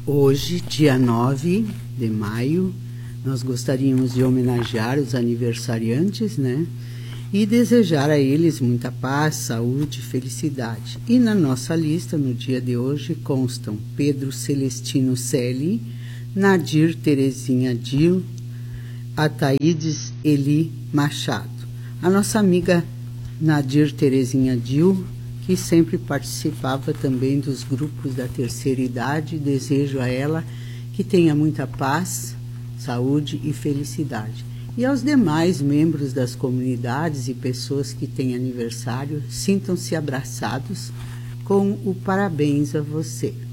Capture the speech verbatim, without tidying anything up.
Hoje, dia nove de maio, nós gostaríamos de homenagear os aniversariantes, né? E desejar a eles muita paz, saúde e felicidade. E na nossa lista, no dia de hoje, constam Pedro Celestino Celi, Nadir Terezinha Dil, Ataídes Eli Machado. A nossa amiga Nadir Terezinha Dil, que sempre participava também dos grupos da terceira idade, desejo a ela que tenha muita paz, saúde e felicidade. E aos demais membros das comunidades e pessoas que têm aniversário, sintam-se abraçados com o parabéns a você.